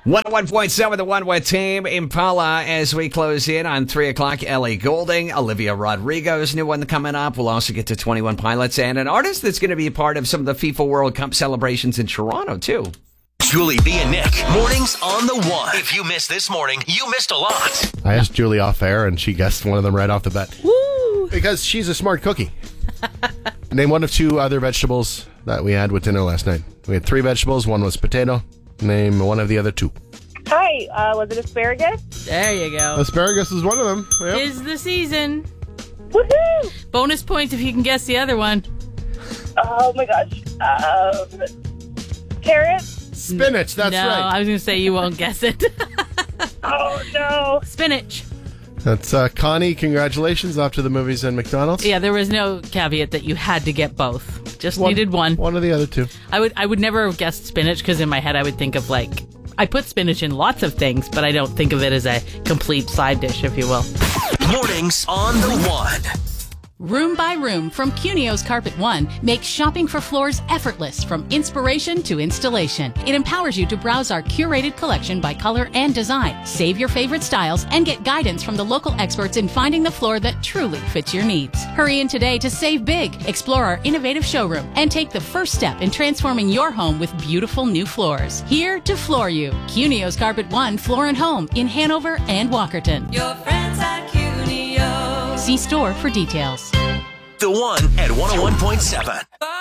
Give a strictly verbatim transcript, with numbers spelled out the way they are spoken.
one oh one point seven, the one with Team Impala as we close in on three o'clock. Ellie Goulding, Olivia Rodrigo's new one coming up. We'll also get to twenty-one Pilots and an artist that's going to be a part of some of the FIFA World Cup celebrations in Toronto, too. Julie B and Nick, mornings on the one. If you missed this morning, you missed a lot. I asked Julie off air, and she guessed one of them right off the bat. Woo! Because she's a smart cookie. Name one of two other vegetables that we had with dinner last night. We had three vegetables. One was potato. Name one of the other two. Hi, uh, was it asparagus? There you go. Asparagus is one of them. Yep. Is the season. Woohoo! Bonus points if you can guess the other one. Oh my gosh. Um, carrots? Spinach, that's no, right. I was going to say you won't guess it. Oh no. Spinach. That's uh, Connie. Congratulations. Off to the movies and McDonald's. Yeah, there was no caveat that you had to get both. Just One- needed one. One of the other two. I would I would never have guessed spinach because in my head I would think of like, I put spinach in lots of things, but I don't think of it as a complete side dish, if you will. Mornings on the one. Room by Room from Cunio's Carpet One makes shopping for floors effortless from inspiration to installation. It empowers you to browse our curated collection by color and design, save your favorite styles, and get guidance from the local experts in finding the floor that truly fits your needs. Hurry in today to save big, explore our innovative showroom, and take the first step in transforming your home with beautiful new floors. Here to floor you. Cunio's Carpet One Floor and Home in Hanover and Walkerton. Your friends at Cunio. See store for details. The one at one oh one point seven.